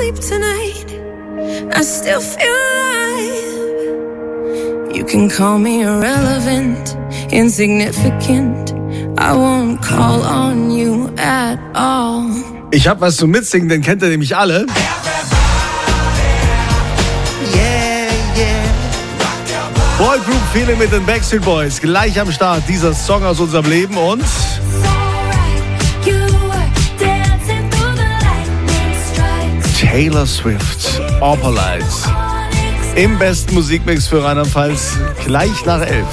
sleep tonight, I still feel alive. You can call me irrelevant, insignificant, I won't call on you at all. Ich hab was zum Mitsingen, den kennt ihr nämlich alle. Boy Group Feeling mit den Backstreet Boys. Gleich am Start dieser Song aus unserem Leben und Taylor Swift, Opalites. Im besten Musikmix für Rheinland-Pfalz gleich nach 11.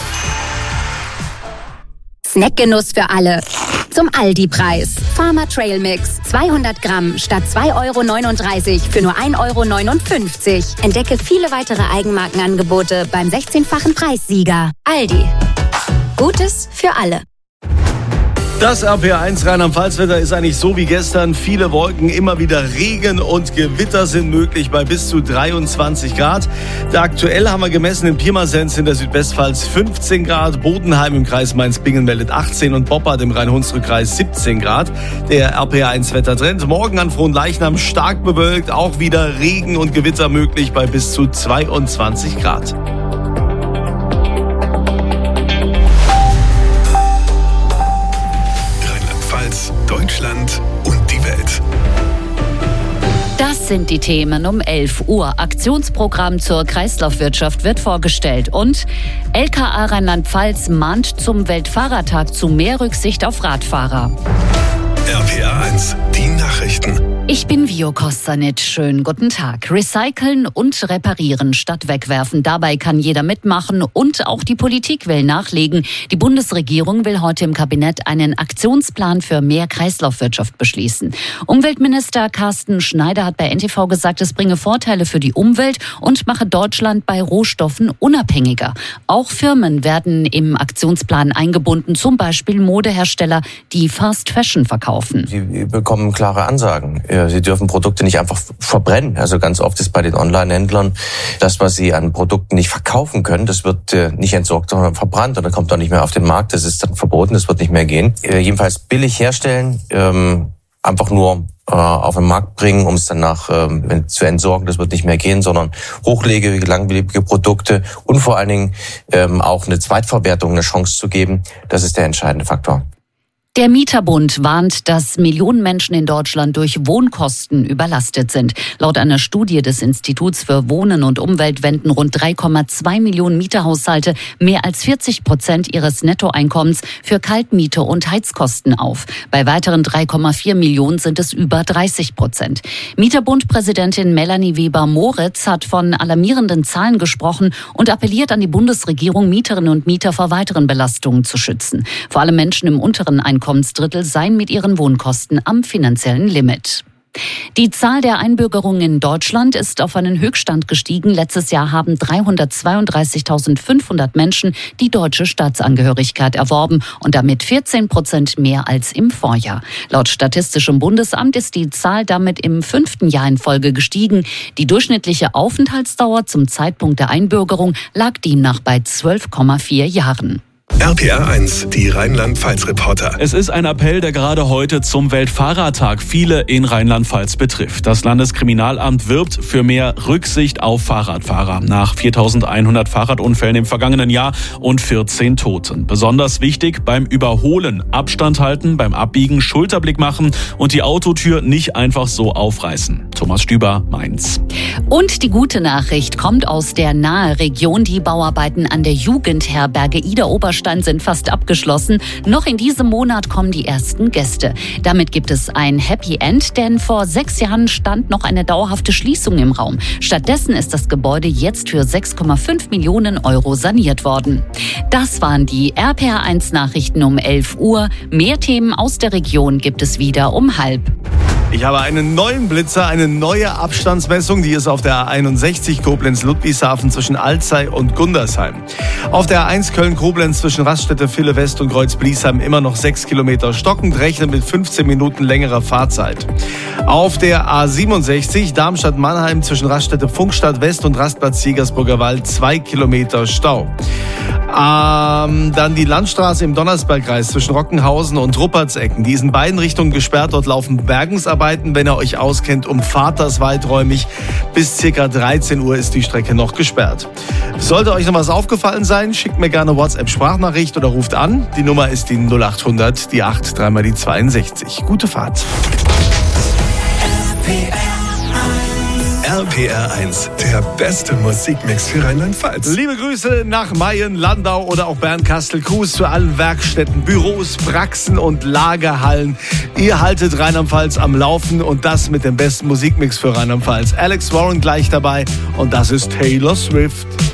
Snackgenuss für alle. Zum Aldi-Preis. Farmer Trail Mix. 200 Gramm statt 2,39 € für nur 1,59 €. Entdecke viele weitere Eigenmarkenangebote beim 16-fachen Preissieger. Aldi. Gutes für alle. Das RPR1 Rheinland-Pfalz-Wetter ist eigentlich so wie gestern. Viele Wolken, immer wieder Regen und Gewitter sind möglich bei bis zu 23 Grad. Aktuell haben wir gemessen in Pirmasens in der Südwestpfalz 15 Grad, Bodenheim im Kreis Mainz-Bingen meldet 18 und Boppard im Rhein-Hunsrück-Kreis 17 Grad. Der RPR1-Wettertrend. Morgen an Frohnleichnam stark bewölkt, auch wieder Regen und Gewitter möglich bei bis zu 22 Grad. Deutschland und die Welt. Das sind die Themen um 11 Uhr. Aktionsprogramm zur Kreislaufwirtschaft wird vorgestellt. Und LKA Rheinland-Pfalz mahnt zum Weltfahrertag zu mehr Rücksicht auf Radfahrer. RPR1, die Nachrichten. Ich bin Vio Kostanic. Schönen guten Tag. Recyceln und reparieren statt wegwerfen. Dabei kann jeder mitmachen und auch die Politik will nachlegen. Die Bundesregierung will heute im Kabinett einen Aktionsplan für mehr Kreislaufwirtschaft beschließen. Umweltminister Carsten Schneider hat bei NTV gesagt, es bringe Vorteile für die Umwelt und mache Deutschland bei Rohstoffen unabhängiger. Auch Firmen werden im Aktionsplan eingebunden, zum Beispiel Modehersteller, die Fast Fashion verkaufen. Sie bekommen klare Ansagen. Sie dürfen Produkte nicht einfach verbrennen. Also ganz oft ist bei den Online-Händlern das, was sie an Produkten nicht verkaufen können, das wird nicht entsorgt, sondern verbrannt und dann kommt auch nicht mehr auf den Markt. Das ist dann verboten, das wird nicht mehr gehen. Jedenfalls billig herstellen, einfach nur auf den Markt bringen, um es danach zu entsorgen, das wird nicht mehr gehen, sondern hochlebige, langlebige Produkte und vor allen Dingen auch eine Zweitverwertung eine Chance zu geben, das ist der entscheidende Faktor. Der Mieterbund warnt, dass Millionen Menschen in Deutschland durch Wohnkosten überlastet sind. Laut einer Studie des Instituts für Wohnen und Umwelt wenden rund 3,2 Millionen Mieterhaushalte mehr als 40% ihres Nettoeinkommens für Kaltmiete und Heizkosten auf. Bei weiteren 3,4 Millionen sind es über 30%. Mieterbund-Präsidentin Melanie Weber-Moritz hat von alarmierenden Zahlen gesprochen und appelliert an die Bundesregierung, Mieterinnen und Mieter vor weiteren Belastungen zu schützen. Vor allem Menschen im unteren Einkommensdrittel seien mit ihren Wohnkosten am finanziellen Limit. Die Zahl der Einbürgerungen in Deutschland ist auf einen Höchststand gestiegen. Letztes Jahr haben 332.500 Menschen die deutsche Staatsangehörigkeit erworben und damit 14% mehr als im Vorjahr. Laut Statistischem Bundesamt ist die Zahl damit im 5. Jahr in Folge gestiegen. Die durchschnittliche Aufenthaltsdauer zum Zeitpunkt der Einbürgerung lag demnach bei 12,4 Jahren. RPR1, die Rheinland-Pfalz-Reporter. Es ist ein Appell, der gerade heute zum Weltfahrertag viele in Rheinland-Pfalz betrifft. Das Landeskriminalamt wirbt für mehr Rücksicht auf Fahrradfahrer. Nach 4.100 Fahrradunfällen im vergangenen Jahr und 14 Toten. Besonders wichtig beim Überholen. Abstand halten, beim Abbiegen Schulterblick machen und die Autotür nicht einfach so aufreißen. Thomas Stüber, Mainz. Und die gute Nachricht kommt aus der Nahe-Region. Die Bauarbeiten an der Jugendherberge Ida-Oberstein sind fast abgeschlossen. Noch in diesem Monat kommen die ersten Gäste. Damit gibt es ein Happy End, denn vor 6 Jahren stand noch eine dauerhafte Schließung im Raum. Stattdessen ist das Gebäude jetzt für 6,5 Millionen € saniert worden. Das waren die RPR1 Nachrichten um 11 Uhr. Mehr Themen aus der Region gibt es wieder um 12:30. Ich habe einen neuen Blitzer, eine neue Abstandsmessung, die ist auf der A61 Koblenz-Ludwigshafen zwischen Alzey und Gundersheim. Auf der A1 Köln-Koblenz zwischen Raststätte-Ville West und Kreuz-Bliesheim immer noch 6 Kilometer stockend, rechnet mit 15 Minuten längerer Fahrzeit. Auf der A67 Darmstadt-Mannheim zwischen Raststätte-Funkstadt West und Rastplatz Jägersburger Wald 2 Kilometer Stau. Dann die Landstraße im Donnersbergkreis zwischen Rockenhausen und Ruppertsecken. Die ist in beiden Richtungen gesperrt. Dort laufen Bergungsarbeiten. Wenn ihr euch auskennt, umfahrt das weiträumig. Bis ca. 13 Uhr ist die Strecke noch gesperrt. Sollte euch noch was aufgefallen sein, schickt mir gerne WhatsApp-Sprachnachricht oder ruft an. Die Nummer ist die 0800, die 8, 3 mal die 62. Gute Fahrt. RPR 1, der beste Musikmix für Rheinland-Pfalz. Liebe Grüße nach Mayen, Landau oder auch Bernkastel-Kues zu allen Werkstätten, Büros, Praxen und Lagerhallen. Ihr haltet Rheinland-Pfalz am Laufen und das mit dem besten Musikmix für Rheinland-Pfalz. Alex Warren gleich dabei und das ist Taylor Swift.